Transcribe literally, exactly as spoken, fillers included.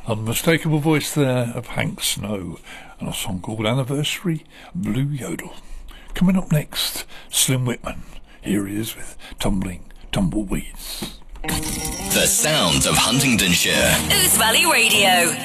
Unmistakable voice there of Hank Snow and a song called Anniversary, Blue Yodel. Coming up next, Slim Whitman. Here he is with Tumbling Tumbleweeds. The sounds of Huntingdonshire. Ouse Valley Radio.